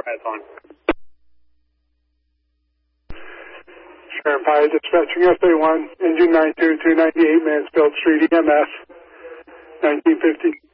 That's fine. Sharon Fire dispatching SA1, engine 92298, Mansfield Street, EMS, 1950.